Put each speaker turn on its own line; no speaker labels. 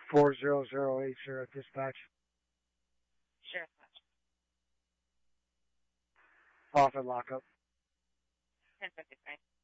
40080 dispatch.
Sheriff Watch.
Off and lock up.
1053.